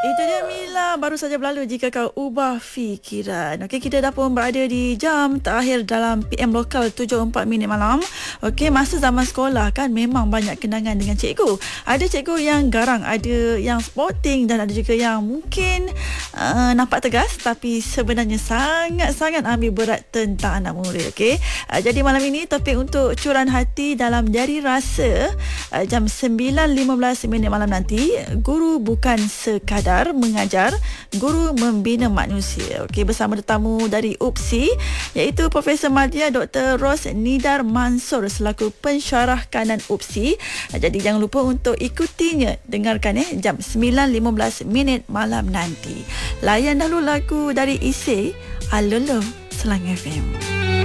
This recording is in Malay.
Itu dia Mila, baru saja berlalu jika kau ubah fikiran. Okey, kita dah pun berada di jam terakhir dalam PM Lokal 7.4 minit malam. Okey, masa zaman sekolah kan memang banyak kenangan dengan cikgu. Ada cikgu yang garang, ada yang sporting dan ada juga yang mungkin nampak tegas tapi sebenarnya sangat-sangat ambil berat tentang anak murid. Okey, jadi malam ini topik untuk curahan hati dalam Jari Rasa jam 9.15 minit malam nanti. Guru bukan sekadar mengajar, guru membina manusia. Okey, bersama tetamu dari UPSI iaitu Profesor Madya Dr. Ros Nidar Mansor selaku pensyarah kanan UPSI. Jadi jangan lupa untuk ikutinya, dengarkan jam 9.15 minit malam nanti. Layan dahulu lagu dari Ise Alolo Selang FM.